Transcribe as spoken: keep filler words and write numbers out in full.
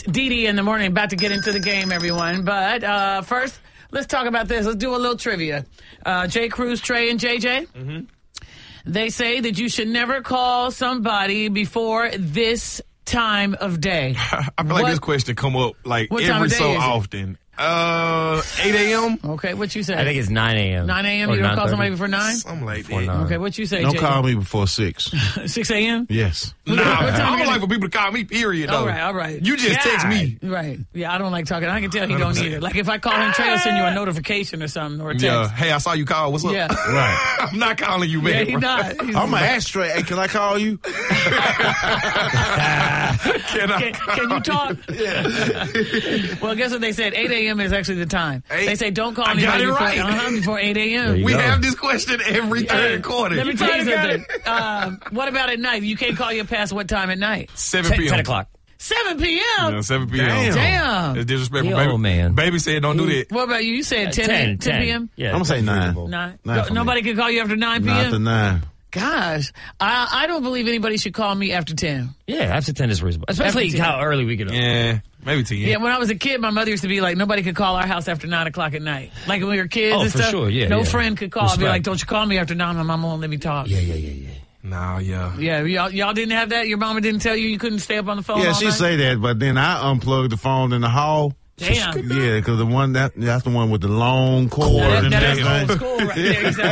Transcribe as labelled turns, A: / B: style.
A: Dee Dee in the morning, about to get into the game, everyone. But uh, first, let's talk about this. Let's do a little trivia. Uh, J. Cruz, Trey, and J J. Mm-hmm. They say that you should never call somebody before this time of day.
B: I feel
A: What-
B: like this question come up like
A: What time
B: every
A: of day
B: so
A: is it?
B: often. Uh, eight a.m.
A: Okay, what you say?
C: I think it's nine a.m.
A: nine a.m.
C: or
A: You don't call
C: nine thirty.
A: somebody before nine?
B: Something like
C: Before
B: that.
C: nine.
A: Okay, what you say,
D: Don't
A: J J?
D: call me before six.
A: six a.m.?
D: Yes.
B: Nah,
A: What time
B: I
A: you
B: don't
A: gonna-
B: like for people to call me, period, though.
A: All right, all right.
B: You just text me.
A: Right. Yeah, I don't like talking. I can tell he don't either. Like, if I call him, Trey will send you a notification or something, or a text.
B: Yeah. Hey, I saw you call. What's up?
A: Yeah.
D: Right.
B: I'm not calling you,
A: Yeah,
B: man.
A: he
B: bro.
A: not. He's-
D: I'm going to ask straight, hey, can I call you?
B: Can I
A: Can, can you talk? Well, guess what they said? eight a.m. is actually the time.
B: Eight-
A: They say don't call
B: I got
A: anybody
B: it
A: before,
B: right.
A: uh-huh, before eight a.m.
C: There you
B: We
C: go.
B: have this question every third quarter.
A: Let me tell you
B: got
A: something. Um, what about at night? You can't call you past what time at night?
B: seven
C: ten,
B: p.m.
C: ten o'clock.
A: seven p.m.?
B: Yeah, seven p.m.
D: Damn.
A: Damn.
B: It's disrespectful,
C: Yo,
B: baby.
C: man.
B: Baby said don't do that.
A: What about you? You said ten,
C: ten,
A: ten p.m.?
C: Yeah,
D: I'm gonna say
C: that's
D: nine.
C: reasonable.
A: Nine.
D: Nine
A: No-
D: for me.
A: nobody can call you after nine
D: Not
A: p.m.?
D: the nine.
A: Gosh, I, I don't believe anybody should call me after ten.
C: Yeah, after ten is reasonable. Especially
A: After ten.
C: how early we get up.
B: Yeah, maybe ten.
A: Yeah, when I was a kid, my mother used to be like, nobody could call our house after nine o'clock at night. Like when we were kids
C: Oh,
A: and
C: for
A: stuff.
C: sure, yeah,
A: no
C: yeah.
A: friend could call and be
C: Respect.
A: like, don't you call me after nine, my mama won't let me talk.
C: Yeah, yeah, yeah, yeah.
B: Nah, yeah.
A: Yeah, y'all, y'all didn't have that? Your mama didn't tell you you couldn't stay up on the phone
D: Yeah,
A: all
D: she
A: night?
D: say that, but then I unplugged the phone in the hall.
A: Damn.
D: Yeah, because the one that that's the one with the long cord
A: Now that-
D: and
A: now that's
D: everything.
A: old school right there. Exactly.